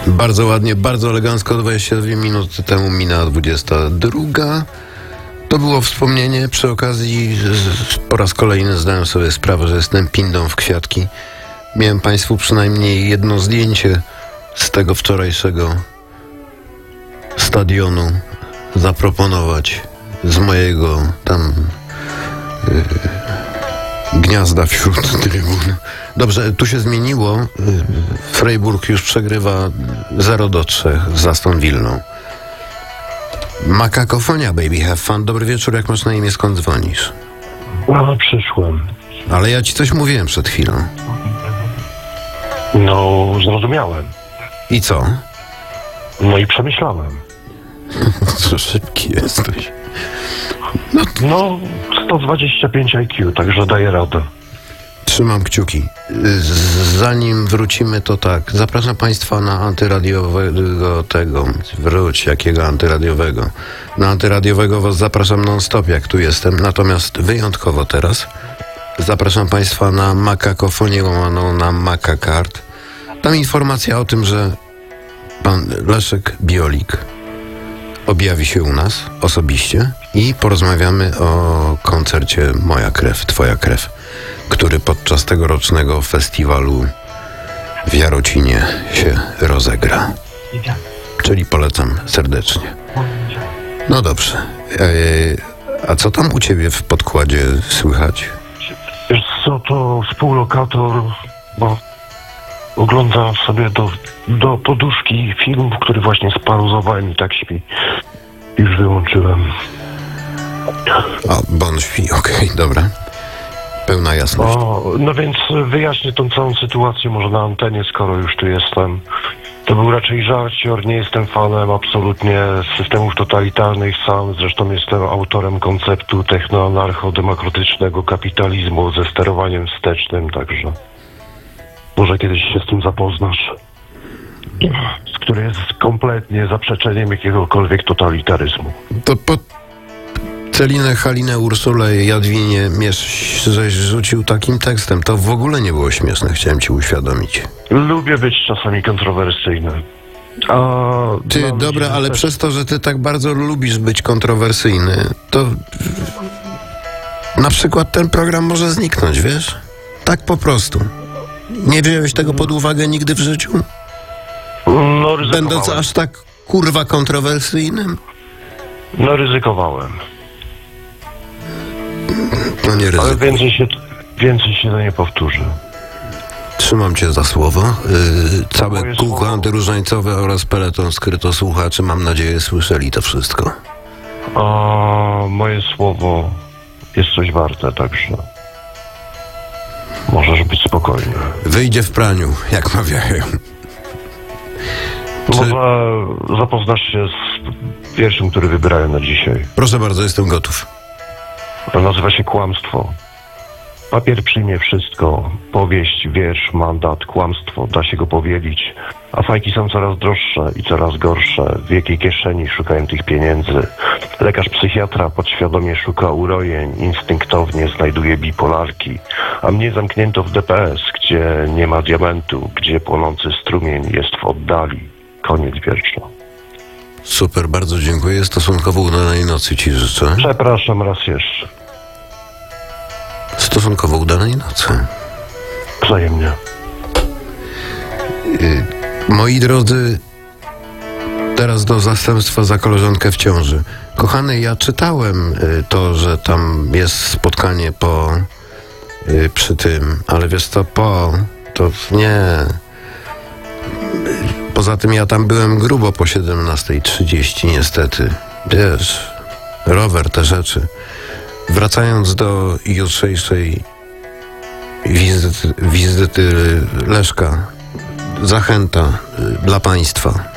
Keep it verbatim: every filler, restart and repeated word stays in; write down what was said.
Bardzo ładnie, bardzo elegancko, dwadzieścia dwie minuty temu minęła dwudziesta druga. To było wspomnienie. Przy okazji po raz kolejny zdałem sobie sprawę, że jestem pindą w kwiatki. Miałem Państwu przynajmniej jedno zdjęcie z tego wczorajszego stadionu zaproponować, z mojego tam yy, gniazda wśród trybun. Dobrze, tu się zmieniło. Freiburg już przegrywa zero do trzech z Aston Villą. Makakofonia, baby, have fun. Dobry wieczór, jak masz na imię, skąd dzwonisz? No, przyszłem. Ale ja ci coś mówiłem przed chwilą. No, zrozumiałem. I co? No i przemyślałem. Co szybki jesteś. No, no sto dwadzieścia pięć I Q, także daję radę. Trzymam kciuki. Z- Zanim wrócimy, to tak. Zapraszam Państwa na antyradiowego tego. Wróć, jakiego antyradiowego? Na antyradiowego was zapraszam non-stop, jak tu jestem. Natomiast wyjątkowo teraz zapraszam Państwa na makakofonię łamaną na Makakart. Tam informacja o tym, że pan Leszek Biolik objawi się u nas osobiście i porozmawiamy o koncercie Moja Krew, Twoja Krew, który podczas tegorocznego festiwalu w Jarocinie się rozegra. Czyli polecam serdecznie. No dobrze. Eee, a co tam u Ciebie w podkładzie słychać? Wiesz co, to współlokator, bo oglądam sobie do, do poduszki film, który właśnie spauzowałem i tak śpi. Już wyłączyłem. O, bo on śpi, okej, dobra. Pełna jasność. O, no więc wyjaśnię tą całą sytuację może na antenie, skoro już tu jestem. To był raczej żarcior, nie jestem fanem absolutnie systemów totalitarnych sam, zresztą jestem autorem konceptu technoanarcho-demokratycznego kapitalizmu ze sterowaniem wstecznym, także może kiedyś się z tym zapoznasz, z który jest kompletnie zaprzeczeniem jakiegokolwiek totalitaryzmu. To po Celinę, Halinę, Ursulę, Jadwinie Miesz, żeś rzucił takim tekstem. To w ogóle nie było śmieszne, chciałem ci uświadomić. Lubię być czasami kontrowersyjny. A Ty, mam dobra, nadzieję, ale że- przez to, że ty tak bardzo lubisz być kontrowersyjny, to na przykład ten program może zniknąć, wiesz? Tak po prostu. Nie wziąłeś tego pod uwagę nigdy w życiu? No ryzykowałem. Będąc aż tak kurwa kontrowersyjnym? No ryzykowałem. No nie Ale ryzykuj. więcej się, więcej się to nie powtórzy. Trzymam cię za słowo. Yy, całe Moje kółko słowo. antyróżańcowe oraz peleton skrytosłuchaczy, mam nadzieję, słyszeli to wszystko. A moje słowo jest coś warte, także możesz być spokojny. Wyjdzie w praniu, jak mawiają. Czy- Może zapoznasz się z pierwszym, który wybrałem na dzisiaj. Proszę bardzo, jestem gotów. Nazywa się Kłamstwo. Papier przyjmie wszystko. Powieść, wiersz, mandat, kłamstwo. Da się go powielić. A fajki są coraz droższe i coraz gorsze. W jakiej kieszeni szukają tych pieniędzy? Lekarz psychiatra podświadomie szuka urojeń. Instynktownie znajduje bipolarki. A mnie zamknięto w D P S, gdzie nie ma diamentu. Gdzie płonący strumień jest w oddali. Koniec wiersza. Super, bardzo dziękuję. Stosunkowo udanej nocy ci życzę. Przepraszam raz jeszcze. Stosunkowo udanej nocy. Wzajemnie. Yy, moi drodzy, teraz do zastępstwa za koleżankę w ciąży. Kochany, ja czytałem y, to, że tam jest spotkanie po y, przy tym, ale wiesz co, po to nie. Poza tym ja tam byłem grubo po siedemnasta trzydzieści niestety. Wiesz, rower, te rzeczy. Wracając do jutrzejszej wizyty, wizyty Leszka, zachęta y, dla Państwa.